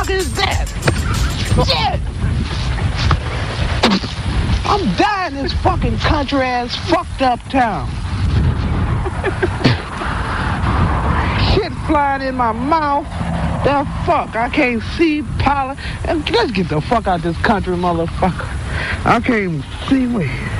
fuck is that? Shit! I'm dying in this fucking country-ass fucked up town. Shit flying in my mouth. The fuck, I can't see pollen. And let's get the fuck out of this country, motherfucker. I can't even see me.